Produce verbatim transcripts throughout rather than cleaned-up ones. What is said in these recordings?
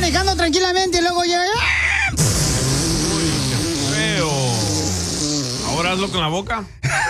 manejando tranquilamente y luego llega... Uy, qué feo. Ahora hazlo con la boca.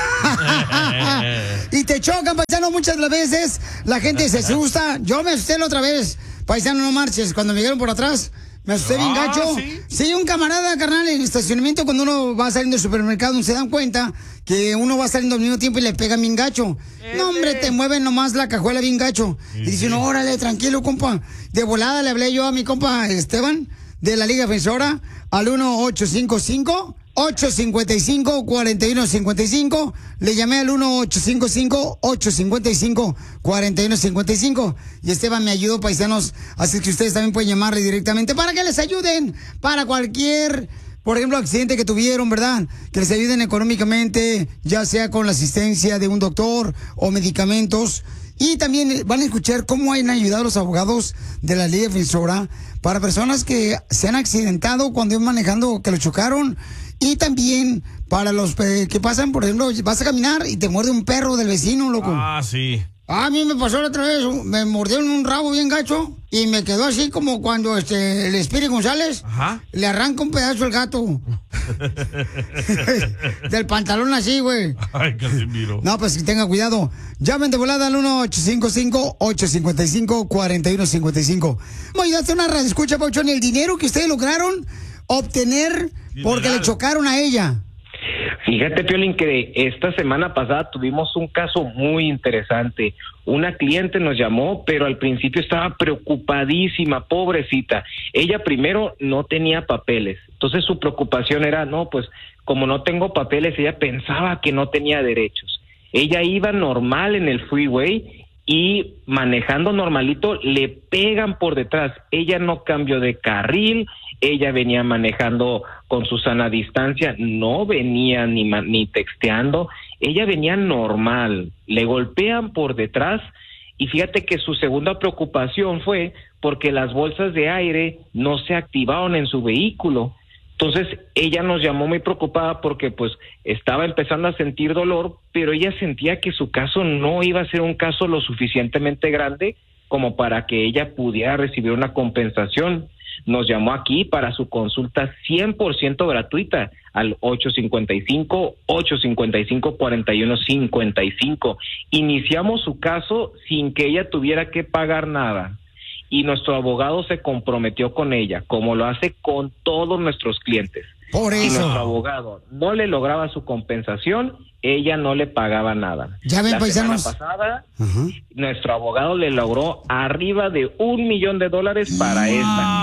Y te chocan, paisano, muchas de las veces. La gente se asusta. Yo me asusté la otra vez. Paisano, no marches. Cuando me llegaron por atrás, me asusté bien Ah, gacho. ¿sí? Sí, un camarada, carnal, en el estacionamiento, cuando uno va saliendo del supermercado, se dan cuenta que uno va saliendo al mismo tiempo y le pega bien gacho. No, hombre, te mueven nomás la cajuela bien gacho. Y dice uno, órale, tranquilo, compa. De volada le hablé yo a mi compa Esteban, de la Liga Defensora, al uno ocho cinco cinco, ocho cinco cinco, cuatro uno cinco cinco. Le llamé al uno ocho cinco cinco, ocho cinco cinco, cuatro uno cinco cinco. Y Esteban me ayudó, paisanos. Así que ustedes también pueden llamarle directamente para que les ayuden. Para cualquier, por ejemplo, accidente que tuvieron, ¿verdad? Que les ayuden económicamente, ya sea con la asistencia de un doctor o medicamentos. Y también van a escuchar cómo han ayudado los abogados de la Liga Defensora para personas que se han accidentado cuando iban manejando, que lo chocaron. Y también para los eh, que pasan, por ejemplo, vas a caminar y te muerde un perro del vecino, loco. Ah, sí. A mí me pasó la otra vez, me mordieron un rabo bien gacho y me quedó así como cuando este el Espíritu González Ajá. le arranca un pedazo al gato. Del pantalón así, güey. Ay, Casimiro. No, pues que tenga cuidado. Llamen de volada al uno ocho cinco cinco, ocho cinco cinco, cuatro uno cinco cinco. Voy a hacer una radio escucha, Pauchón, el dinero que ustedes lograron obtener porque le chocaron a ella. Fíjate, Piolín, que esta semana pasada tuvimos un caso muy interesante. Una cliente nos llamó, pero al principio estaba preocupadísima, pobrecita. Ella primero no tenía papeles, entonces su preocupación era, no, pues como no tengo papeles, ella pensaba que no tenía derechos. Ella iba normal en el freeway y manejando normalito le pegan por detrás. Ella no cambió de carril, ella venía manejando con su sana distancia, no venía ni, ni texteando, ella venía normal, le golpean por detrás y fíjate que su segunda preocupación fue porque las bolsas de aire no se activaron en su vehículo. Entonces ella nos llamó muy preocupada porque pues estaba empezando a sentir dolor, pero ella sentía que su caso no iba a ser un caso lo suficientemente grande como para que ella pudiera recibir una compensación. Nos llamó aquí para su consulta cien por ciento gratuita al ocho cinco cinco, ocho cinco cinco, cuatro uno cinco cinco. Iniciamos su caso sin que ella tuviera que pagar nada. Y nuestro abogado se comprometió con ella, como lo hace con todos nuestros clientes. Por eso. Si nuestro abogado no le lograba su compensación, ella no le pagaba nada. Ya ven, La paisanos. semana pasada, uh-huh. nuestro abogado le logró arriba de un millón de dólares para wow.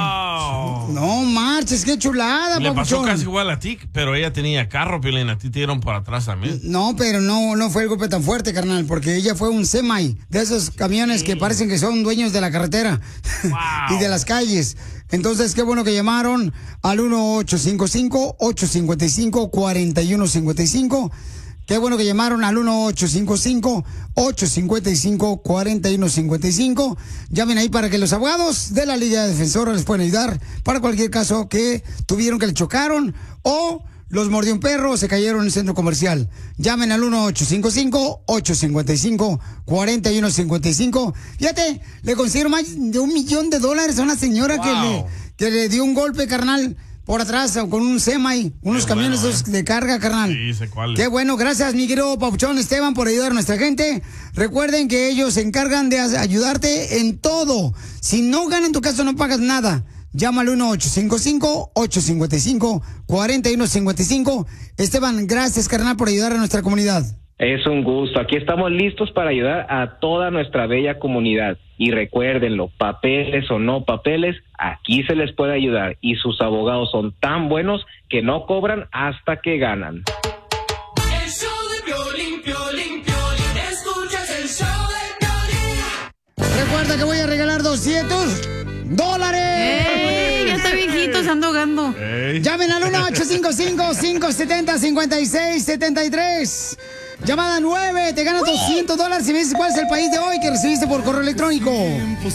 esta. No marches, qué chulada, Le pasó papuchón. casi igual a ti, pero ella tenía carro, Piolín, a ti te dieron por atrás también. No, pero no, no fue el golpe tan fuerte, carnal, porque ella fue un semi, de esos camiones sí. que parecen que son dueños de la carretera wow. y de las calles. Entonces, qué bueno que llamaron al uno ocho cinco cinco, ocho cinco cinco, cuatro uno cinco cinco. Qué bueno que llamaron al uno ocho cinco cinco, ocho cinco cinco, cuatro uno cinco cinco. Llamen ahí para que los abogados de la Liga Defensora les puedan ayudar para cualquier caso que tuvieron que le chocaron o los mordió un perro o se cayeron en el centro comercial. Llamen al uno ocho cinco cinco, ocho cinco cinco, cuatro uno cinco cinco. Fíjate, le consiguieron más de un millón de dólares a una señora wow. que, le, que le dio un golpe, carnal, por atrás con un semi, unos Qué camiones bueno, eh. de carga, carnal. Sí, sé cuál. Qué bueno, gracias, mi querido Papuchón Esteban, por ayudar a nuestra gente. Recuerden que ellos se encargan de ayudarte en todo. Si no ganan tu caso, no pagas nada. Llama al uno ocho cinco cinco, ocho cinco cinco, cuatro uno cinco cinco. Esteban, gracias, carnal, por ayudar a nuestra comunidad. Es un gusto. Aquí estamos listos para ayudar a toda nuestra bella comunidad. Y recuérdenlo, papeles o no papeles, aquí se les puede ayudar. Y sus abogados son tan buenos que no cobran hasta que ganan. El show de Piolín, Piolín, Piolín. Escuchas el show de Piolín. Recuerda que voy a regalar doscientos dólares. ¡Ey! Ya está viejito, se anda ahogando. Ey. Llamen al uno ocho cinco cinco, cinco siete cero, cinco seis siete tres. Llamada nueve, te ganas doscientos dólares si me dices cuál es el país de hoy que recibiste por correo electrónico.